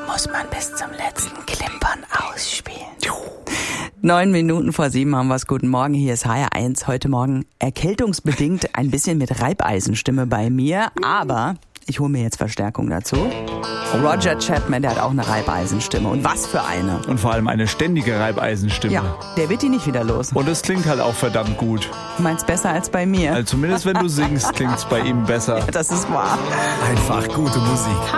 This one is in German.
muss man bis zum letzten Klimpern ausspielen. 9 Minuten vor 7 haben wir's. Guten Morgen, hier ist HR1. Heute Morgen erkältungsbedingt ein bisschen mit Reibeisenstimme bei mir, aber ich hole mir jetzt Verstärkung dazu. Roger Chapman, der hat auch eine Reibeisenstimme. Und was für eine. Und vor allem eine ständige Reibeisenstimme. Ja, der wird die nicht wieder los. Und es klingt halt auch verdammt gut. Du meinst besser als bei mir? Also zumindest wenn du singst, klingt's bei ihm besser. Ja, das ist wahr. Einfach gute Musik.